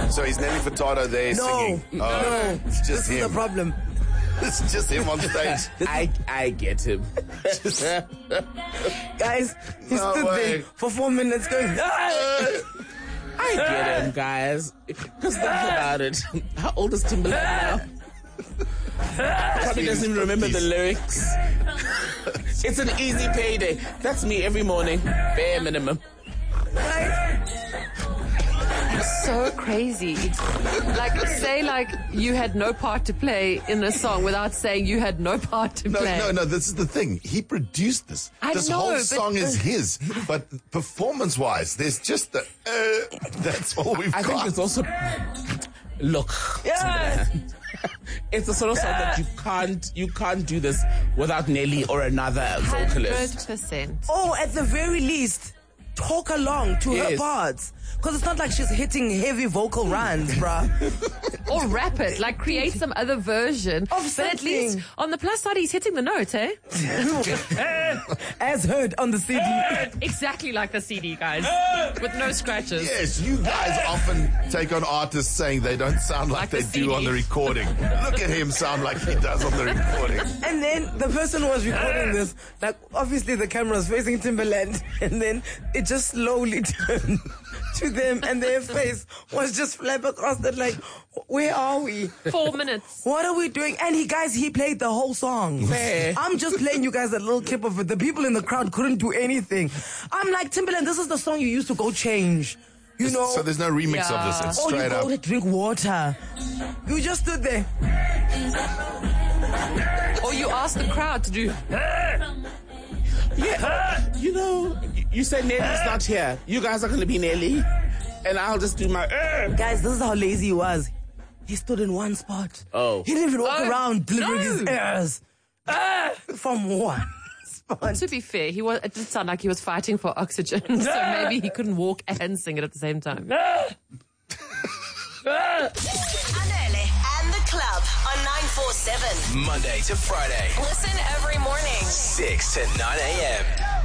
So is Nelly Furtado there singing? No, it's just this him. is the problem. It's just him on stage. I get him. Guys, he No stood way. there for 4 minutes going, I get him, guys. Because think about it. How old is Timberland now? Probably doesn't even remember the lyrics. It's an easy payday. That's me every morning. Bare minimum. So crazy. Say you had no part to play in a song without saying you had no part to play. No, this is the thing. He produced this. I This know, whole but- song is his. But performance-wise, there's just the, that's all we've I got. think it's also... Look. yeah. It's the sort of song that you can't do this without Nelly or another vocalist. 100%. Oh, at the very least, talk along to her Yes. parts. Because it's not like she's hitting heavy vocal runs, bruh. Or rap it, create some other version. Of But at something. least, on the plus side, he's hitting the notes, eh? As heard on the CD. Exactly like the CD, guys. With no scratches. Yes, you guys often take on artists saying they don't sound like Like they the do on the CD. recording. Look at him sound like he does on the recording. And then the person who was recording this, obviously the camera's facing Timberland, and then it just slowly turned to them, and their face was just flabbergasted, where are we? 4 minutes. What are we doing? And he played the whole song. Fair. I'm just playing you guys a little clip of it. The people in the crowd couldn't do anything. I'm like, Timberland, this is the song you used to go change. You know? So there's no remix of this. It's Oh, you straight go up. to drink water. You just stood there. Or you ask the crowd to do... Yeah, you said Nelly's not here. You guys are going to be Nelly. And I'll just do my... Guys, this is how lazy he was. He stood in one spot. Oh. He didn't even walk Oh, around delivering his no. airs. From one spot. To be fair, it did sound like he was fighting for oxygen, so maybe he couldn't walk and sing it at the same time. Anele and the Club on 947. Monday to Friday, Listen every morning. 6 to 9 a.m.